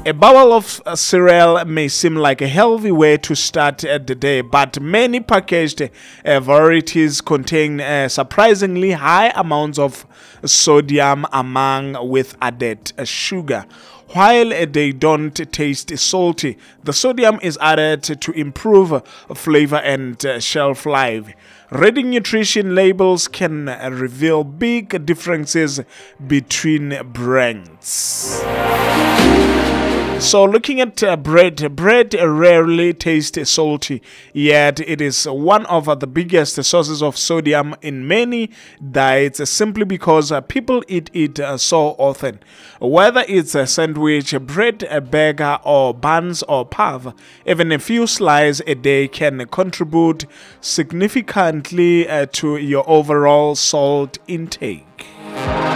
A bowl of cereal may seem like a healthy way to start the day, but many packaged varieties contain surprisingly high amounts of sodium among with added sugar. While they don't taste salty, the sodium is added to improve flavor and shelf life. Reading nutrition labels can reveal big differences between brands. So looking at bread rarely tastes salty, yet it is one of the biggest sources of sodium in many diets simply because people eat it so often. Whether it's a sandwich, bread, a burger, or buns or puff, even a few slices a day can contribute significantly to your overall salt intake.